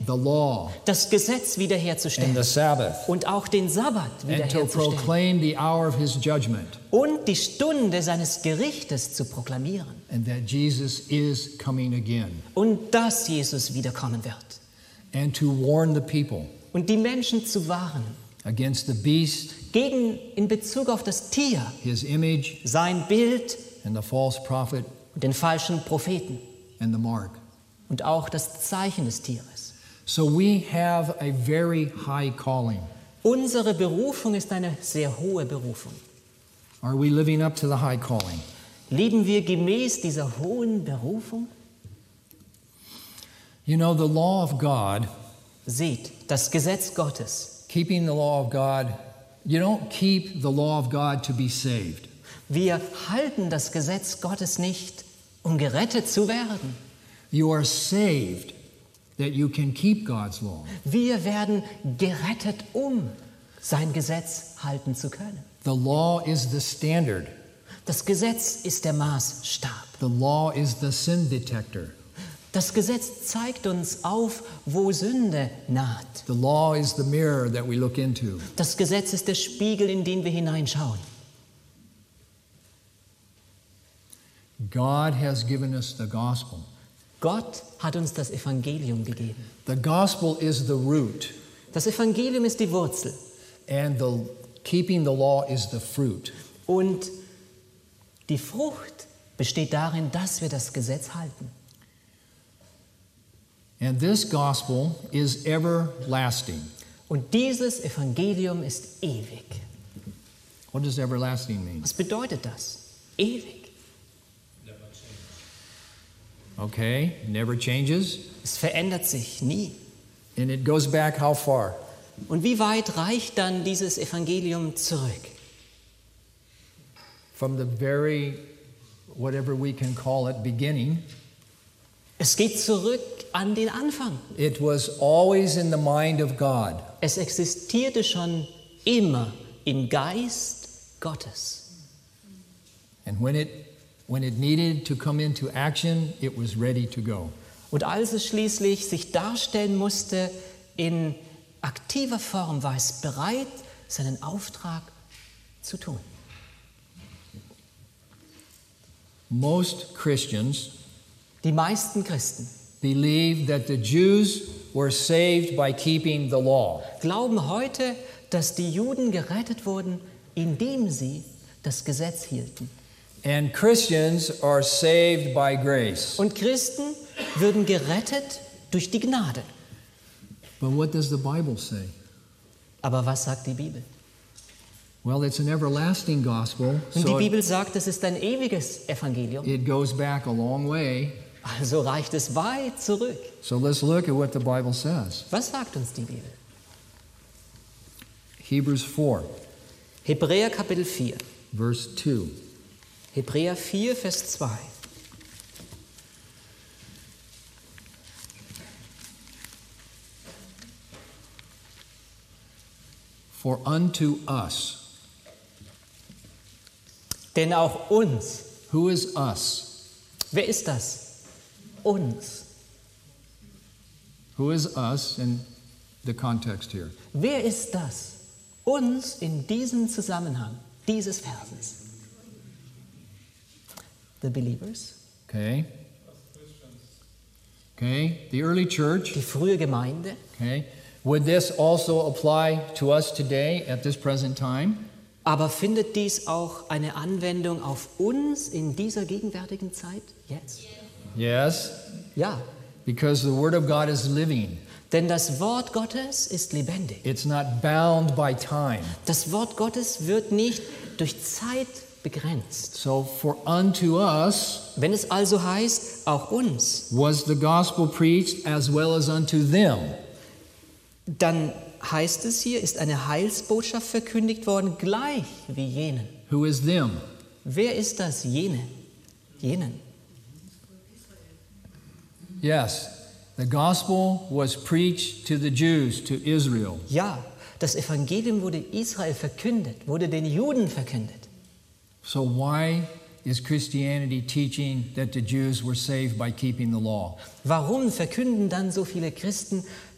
the law, das Gesetz wiederherzustellen and the Sabbath, und auch den Sabbat and to wiederherzustellen proclaim the hour of his judgment, und die Stunde seines Gerichtes zu proklamieren and that Jesus is coming again, und dass Jesus wiederkommen wird and to warn the people und die Menschen zu warnen against the beast, gegen in Bezug auf das Tier, his image, sein Bild and the false prophet, und den falschen Propheten and the mark. und auch das Zeichen des Tieres. So we have a very high calling. Unsere Berufung ist eine sehr hohe Berufung. Are we living up to the high calling? Leben wir gemäß dieser hohen Berufung? You know, the law of God, Seht, das Gesetz Gottes. keeping the law of God, you don't keep the law of God to be saved. Wir halten das Gesetz Gottes nicht, um gerettet zu werden. You are saved that you can keep God's law. Wir werden gerettet, um sein Gesetz halten zu können. The law is the standard. Das Gesetz ist der Maßstab. The law is the sin detector. Das Gesetz zeigt uns auf, wo Sünde naht. The law is the mirror that we look into. Das Gesetz ist der Spiegel, in den wir hineinschauen. God has given us the gospel. Gott hat uns das Evangelium gegeben. The gospel is the root, Das Evangelium ist die Wurzel and the keeping the law is the fruit. und die Frucht besteht darin, dass wir das Gesetz halten. And this gospel is everlasting. Und dieses Evangelium ist ewig. What does everlasting mean? Was bedeutet das? Ewig. Okay, never changes. Es verändert sich nie. And it goes back how far? Und wie weit reicht dann dieses Evangelium zurück? From the very, whatever we can call it, beginning. Es geht zurück an den Anfang. It was always in the mind of God. Es existierte schon immer im Geist Gottes. And when it needed to come into action, it was ready to go. Und als es schließlich sich darstellen musste in aktiver Form, war es bereit, seinen Auftrag zu tun. Most Christians Die meisten Christen believe that the Jews were saved by keeping the law. glauben heute, dass die Juden gerettet wurden, indem sie das Gesetz hielten. And Christians are saved by grace. Und Christen würden gerettet durch die Gnade. But what does the Bible say? Aber was sagt die Bibel? Well, it's an everlasting gospel, Und die so Bibel sagt, es ist ein ewiges Evangelium. it goes back a long way. Also reicht es weit zurück. So let's look at what the Bible says. Was sagt uns die Bibel? Hebrews 4, Hebräer Kapitel 4. verse 2. Hebräer 4, Vers 2. For unto us, Denn auch uns, who is us? wer ist das? Uns. Who is us in the context here? Wer ist das? Uns in diesem Zusammenhang dieses Verses. The believers, Okay. Okay, the early church. die frühe Gemeinde. Okay. Would this also apply to us today at this present time? Aber findet dies auch eine Anwendung auf uns in dieser gegenwärtigen Zeit? Jetzt? Yes, Ja, because the Word of God is living. denn das Wort Gottes ist lebendig. It's not bound by time. Das Wort Gottes wird nicht durch Zeit begrenzt. So for unto us Wenn es also heißt, auch uns, was the gospel preached as well as unto them. dann heißt es hier, ist eine Heilsbotschaft verkündigt worden, gleich wie jenen. Who is them? Wer ist das? Jene. Jenen. Yes, the gospel was preached to the Jews, to Israel. Ja, das Evangelium wurde Israel verkündet, wurde den Juden verkündet. So why is Christianity teaching that the Jews were saved by keeping the law? Warum verkünden dann so viele Christen,